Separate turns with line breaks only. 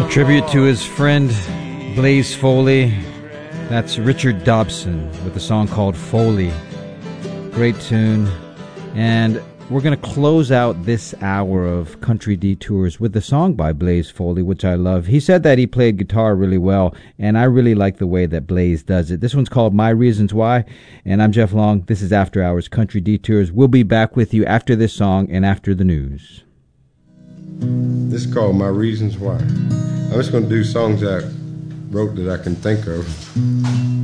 Tribute to his friend Blaze Foley. That's Richard Dobson with a song called Foley. Great tune. And we're going to close out this hour of Country Detours with the song by Blaze Foley, which I love. He said that he played guitar really well, and I really like the way that Blaze does it. This one's called My Reasons Why, and I'm Jeff Long. This is After Hours Country Detours. We'll be back with you after this song and after the news.
This is called My Reasons Why. I'm just going to do songs I wrote that I can think of.